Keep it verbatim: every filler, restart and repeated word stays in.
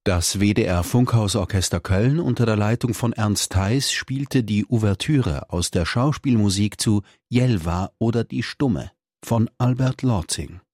Das W D R-Funkhausorchester Köln unter der Leitung von Ernst Theis spielte die Ouvertüre aus der Schauspielmusik zu Jelva oder die Stumme von Albert Lortzing.